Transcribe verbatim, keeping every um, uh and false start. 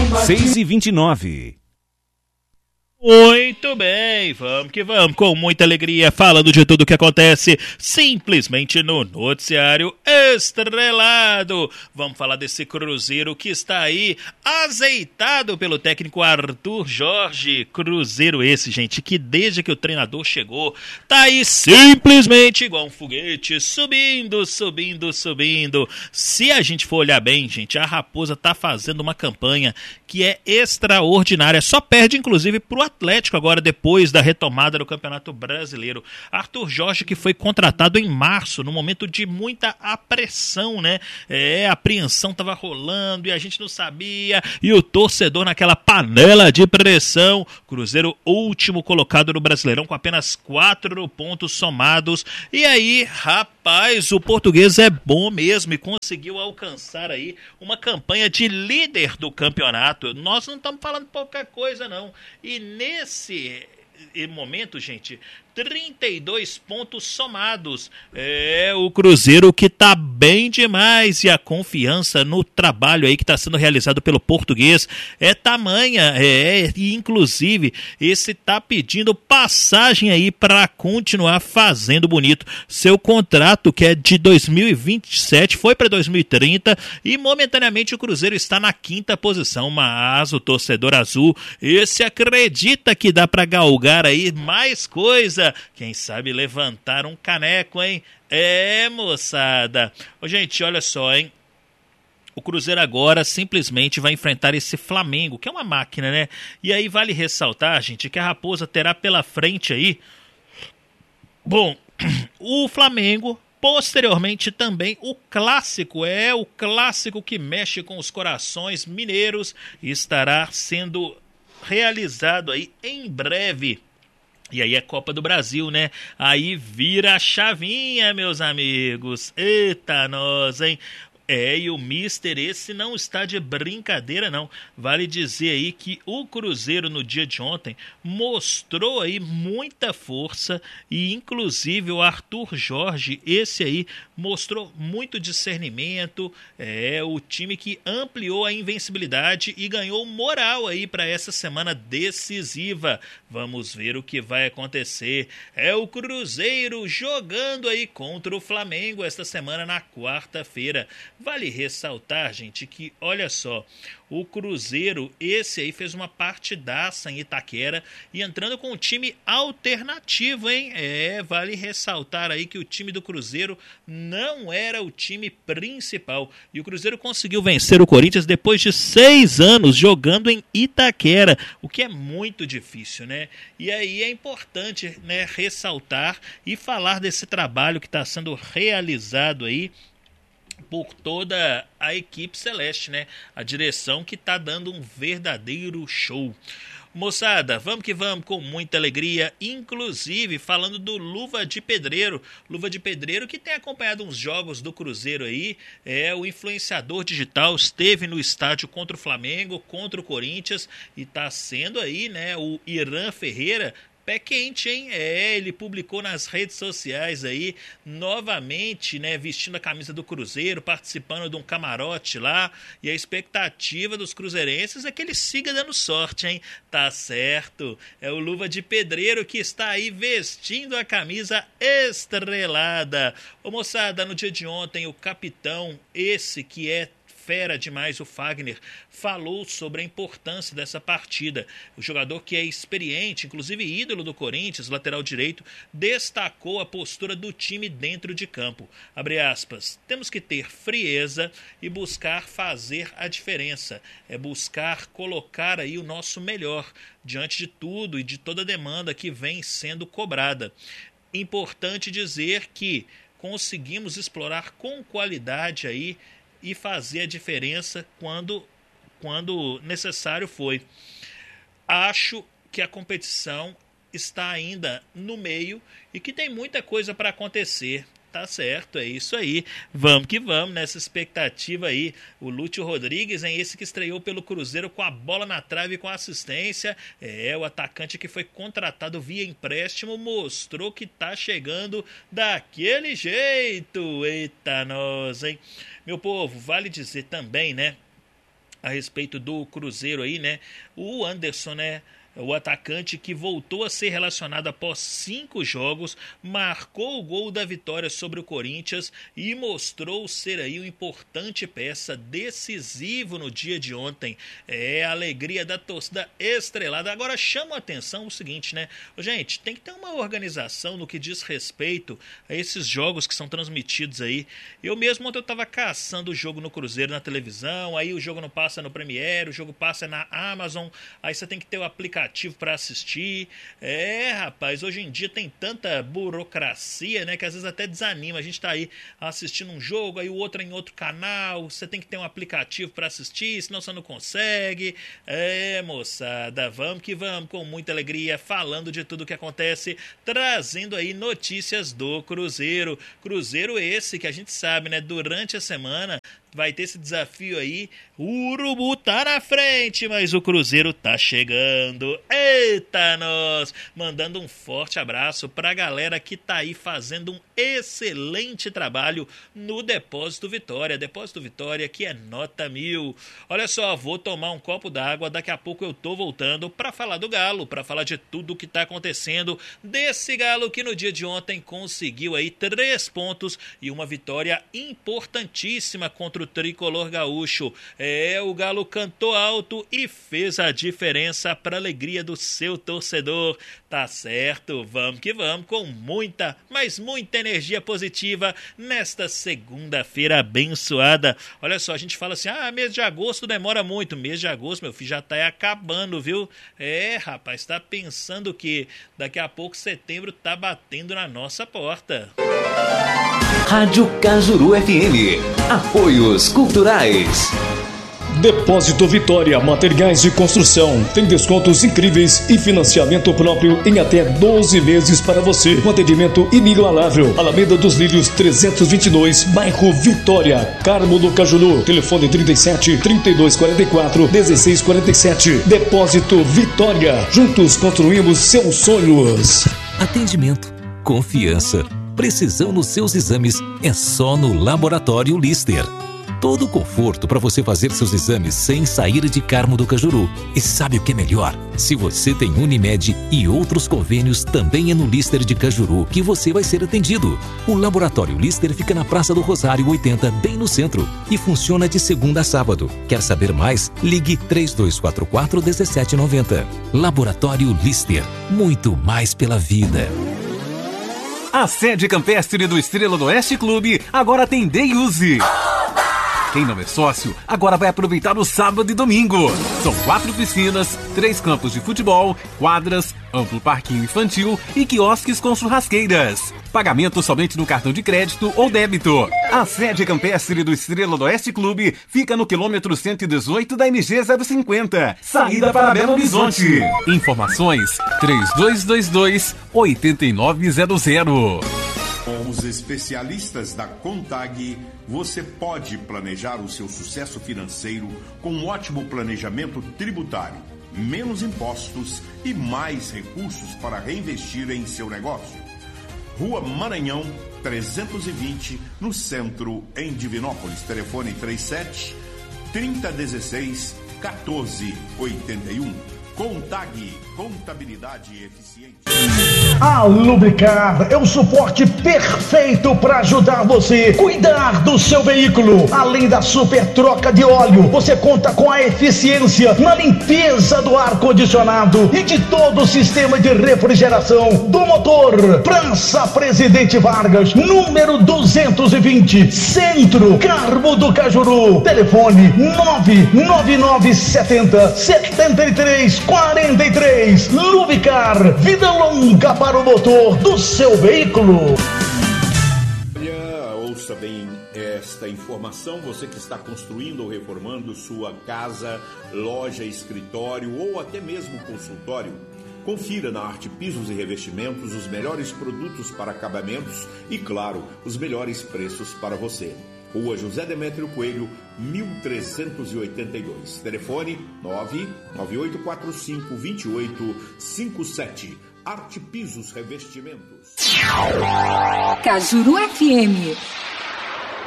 seis e vinte e nove. Muito bem, vamos que vamos, com muita alegria, falando de tudo que acontece simplesmente no noticiário estrelado. Vamos falar desse Cruzeiro que está aí azeitado pelo técnico Arthur Jorge. Cruzeiro esse, gente, que desde que o treinador chegou, tá aí simplesmente igual um foguete, subindo, subindo, subindo. Se a gente for olhar bem, gente, a Raposa tá fazendo uma campanha que é extraordinária, só perde inclusive pro Atlético agora, depois da retomada do Campeonato Brasileiro. Arthur Jorge, que foi contratado em março, no momento de muita apreensão, né? É, a apreensão tava rolando e a gente não sabia, e o torcedor naquela panela de pressão. Cruzeiro último colocado no Brasileirão com apenas quatro pontos somados. E aí, rapaz, o português é bom mesmo e conseguiu alcançar aí uma campanha de líder do campeonato. Nós não estamos falando pouca coisa, não. E nesse momento, gente, trinta e dois pontos somados. É o Cruzeiro que tá bem demais, e a confiança no trabalho aí que está sendo realizado pelo português é tamanha, é, e inclusive esse tá pedindo passagem aí para continuar fazendo bonito. Seu contrato, que é de dois mil e vinte e sete, foi para dois mil e trinta, e momentaneamente o Cruzeiro está na quinta posição, mas o torcedor azul, esse acredita que dá para galgar aí mais coisa. Quem sabe levantar um caneco, hein? É, moçada. Ô, gente, olha só, hein? O Cruzeiro agora simplesmente vai enfrentar esse Flamengo, que é uma máquina, né? E aí vale ressaltar, gente, que a Raposa terá pela frente aí... Bom, o Flamengo... Posteriormente também o clássico, é o clássico que mexe com os corações mineiros, estará sendo realizado aí em breve. E aí é Copa do Brasil, né? Aí vira a chavinha, meus amigos. Eita, nós, hein? É, e o Mister esse não está de brincadeira, não. Vale dizer aí que o Cruzeiro no dia de ontem mostrou aí muita força, e inclusive o Arthur Jorge, esse aí, mostrou muito discernimento. É o time que ampliou a invencibilidade e ganhou moral aí para essa semana decisiva. Vamos ver o que vai acontecer. É o Cruzeiro jogando aí contra o Flamengo esta semana na quarta-feira. Vale ressaltar, gente, que, olha só, o Cruzeiro, esse aí fez uma partidaça em Itaquera e entrando com um time alternativo, hein? É, vale ressaltar aí que o time do Cruzeiro não era o time principal. E o Cruzeiro conseguiu vencer o Corinthians depois de seis anos jogando em Itaquera, o que é muito difícil, né? E aí é importante, né, ressaltar e falar desse trabalho que está sendo realizado aí por toda a equipe celeste, né? A direção que tá dando um verdadeiro show. Moçada, vamos que vamos com muita alegria, inclusive falando do Luva de Pedreiro. Luva de Pedreiro que tem acompanhado uns jogos do Cruzeiro aí, é o influenciador digital, esteve no estádio contra o Flamengo, contra o Corinthians, e tá sendo aí, né, o Irã Ferreira, pé quente, hein? É, ele publicou nas redes sociais aí, novamente, né, vestindo a camisa do Cruzeiro, participando de um camarote lá, e a expectativa dos cruzeirenses é que ele siga dando sorte, hein? Tá certo, é o Luva de Pedreiro que está aí vestindo a camisa estrelada. Ô, moçada, no dia de ontem, o capitão, esse que é fera demais, o Fagner, falou sobre a importância dessa partida. O jogador que é experiente, inclusive ídolo do Corinthians, lateral direito, destacou a postura do time dentro de campo. Abre aspas, temos que ter frieza e buscar fazer a diferença. É buscar colocar aí o nosso melhor diante de tudo e de toda a demanda que vem sendo cobrada. Importante dizer que conseguimos explorar com qualidade aí e fazer a diferença quando, quando necessário foi. Acho que a competição está ainda no meio e que tem muita coisa para acontecer. Tá certo, é isso aí. Vamos que vamos nessa expectativa aí. O Lúcio Rodrigues, hein, esse que estreou pelo Cruzeiro com a bola na trave e com assistência. É, o atacante que foi contratado via empréstimo mostrou que tá chegando daquele jeito. Eita nós, hein? Meu povo, vale dizer também, né, a respeito do Cruzeiro aí, né? O Anderson, né? O atacante que voltou a ser relacionado após cinco jogos, marcou o gol da vitória sobre o Corinthians e mostrou ser aí uma importante peça, decisivo no dia de ontem. É a alegria da torcida estrelada. Agora chama a atenção o seguinte, né? Gente, tem que ter uma organização no que diz respeito a esses jogos que são transmitidos aí. Eu mesmo ontem eu estava caçando o jogo no Cruzeiro na televisão, aí o jogo não passa no Premiere, o jogo passa na Amazon, aí você tem que ter o aplicativo para assistir. É, rapaz, hoje em dia tem tanta burocracia, né, que às vezes até desanima. A gente tá aí assistindo um jogo, aí o outro é em outro canal, você tem que ter um aplicativo para assistir, senão você não consegue. É, moçada, vamos que vamos, com muita alegria, falando de tudo que acontece, trazendo aí notícias do Cruzeiro. Cruzeiro esse que a gente sabe, né, durante a semana vai ter esse desafio aí. O Urubu tá na frente, mas o Cruzeiro tá chegando. Eita, nós! Mandando um forte abraço pra galera que tá aí fazendo um excelente trabalho no Depósito Vitória. Depósito Vitória que é nota mil. Olha só, vou tomar um copo d'água. Daqui a pouco eu tô voltando pra falar do Galo, pra falar de tudo que tá acontecendo. Desse Galo que no dia de ontem conseguiu aí três pontos e uma vitória importantíssima contra o tricolor gaúcho. É, o Galo cantou alto e fez a diferença para a alegria do seu torcedor. Tá certo, vamos que vamos, com muita, mas muita energia positiva nesta segunda-feira abençoada. Olha só, a gente fala assim, ah, mês de agosto demora muito. Mês de agosto, meu filho, já tá acabando, viu? É, rapaz, tá pensando que daqui a pouco setembro tá batendo na nossa porta. Rádio Cajuru F M. Apoios Culturais. Depósito Vitória, materiais de construção. Tem descontos incríveis e financiamento próprio em até doze vezes para você. Um atendimento inigualável. Alameda dos Lírios trezentos e vinte e dois, bairro Vitória, Carmo do Cajuru. Telefone trinta e sete, trinta e dois quarenta e quatro, dezesseis quarenta e sete. Depósito Vitória. Juntos construímos seus sonhos. Atendimento, confiança, precisão nos seus exames é só no Laboratório Lister. Todo o conforto para você fazer seus exames sem sair de Carmo do Cajuru. E sabe o que é melhor? Se você tem Unimed e outros convênios, também é no Lister de Cajuru que você vai ser atendido. O Laboratório Lister fica na Praça do Rosário oitenta, bem no centro, e funciona de segunda a sábado. Quer saber mais? Ligue três dois quatro quatro, um sete nove zero. Laboratório Lister. Muito mais pela vida. A sede campestre do Estrela do Oeste Clube agora tem Day Use. Quem não é sócio, agora vai aproveitar o sábado e domingo. São quatro piscinas, três campos de futebol, quadras, amplo parquinho infantil e quiosques com churrasqueiras. Pagamento somente no cartão de crédito ou débito. A sede campestre do Estrela do Oeste Clube fica no quilômetro cento e dezoito da M G zero cinquenta, saída para Belo Horizonte. Informações três dois dois dois, oito nove zero zero. Com os especialistas da Contag, você pode planejar o seu sucesso financeiro com um ótimo planejamento tributário, menos impostos e mais recursos para reinvestir em seu negócio. Rua Maranhão, trezentos e vinte, no centro, em Divinópolis. Telefone trinta e sete, trinta dezesseis, quatorze oitenta e um. Contag, contabilidade eficiente. A Lubricar é o suporte perfeito para ajudar você a cuidar do seu veículo. Além da super troca de óleo, você conta com a eficiência na limpeza do ar-condicionado e de todo o sistema de refrigeração do motor. Praça Presidente Vargas, número duzentos e vinte, Centro, Carmo do Cajuru. Telefone nove nove nove sete zero, sete três quatro três. Lubricar, vida longa para o motor do seu veículo. Olha, ouça bem esta informação. Você que está construindo ou reformando sua casa, loja, escritório ou até mesmo consultório, confira na Arte Pisos e Revestimentos os melhores produtos para acabamentos e, claro, os melhores preços para você. Rua José Demétrio Coelho, mil trezentos e oitenta e dois. Telefone nove nove oito quatro cinco, dois oito cinco sete. Arte Pisos Revestimentos. Cajuru F M